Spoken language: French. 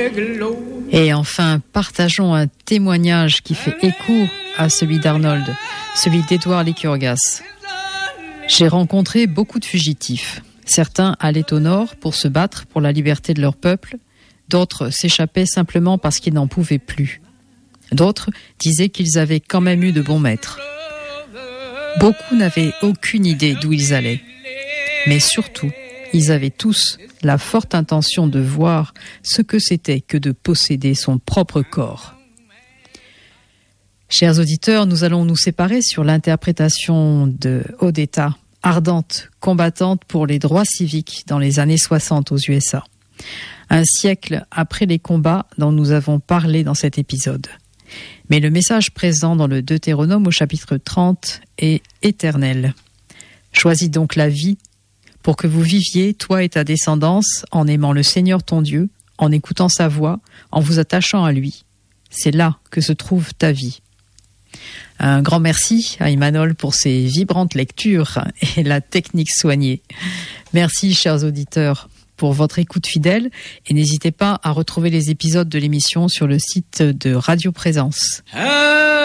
Et enfin, partageons un témoignage qui fait écho à celui d'Arnold, celui d'Édouard Lycurgas. J'ai rencontré beaucoup de fugitifs. Certains allaient au nord pour se battre pour la liberté de leur peuple. D'autres s'échappaient simplement parce qu'ils n'en pouvaient plus. D'autres disaient qu'ils avaient quand même eu de bons maîtres. Beaucoup n'avaient aucune idée d'où ils allaient. Mais surtout, ils avaient tous la forte intention de voir ce que c'était que de posséder son propre corps. Chers auditeurs, nous allons nous séparer sur l'interprétation de Odetta, ardente combattante pour les droits civiques dans les années 60 aux USA. Un siècle après les combats dont nous avons parlé dans cet épisode. Mais le message présent dans le Deutéronome au chapitre 30 est éternel. Choisis donc la vie pour que vous viviez, toi et ta descendance, en aimant le Seigneur ton Dieu, en écoutant sa voix, en vous attachant à lui. C'est là que se trouve ta vie. Un grand merci à Emmanuel pour ses vibrantes lectures et la technique soignée. Merci, chers auditeurs, pour votre écoute fidèle et n'hésitez pas à retrouver les épisodes de l'émission sur le site de Radio Présence.